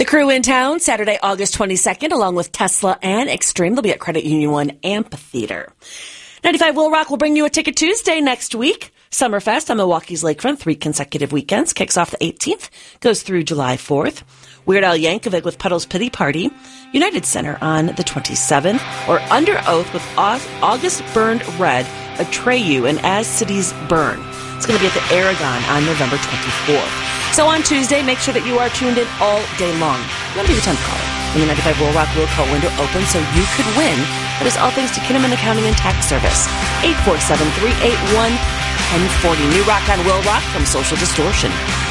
The Crew in town Saturday, August 22nd, along with Tesla and Extreme. They'll be at Credit Union 1 Amphitheater. 95 Will Rock will bring you a Ticket Tuesday next week. Summerfest on Milwaukee's Lakefront, 3 consecutive weekends. Kicks off the 18th, goes through July 4th. Weird Al Yankovic with Puddle's Pity Party. United Center on the 27th. Or Under Oath with August Burned Red, Atreyu, and As Cities Burn. It's going to be at the Aragon on November 24th. So on Tuesday, make sure that you are tuned in all day long. I'm going to be your 10th caller. When the 95 Will Rock will call window open so you could win. That is all thanks to Kinnaman Accounting and Tax Service. 847-381-1040. New rock on Will Rock from Social Distortion.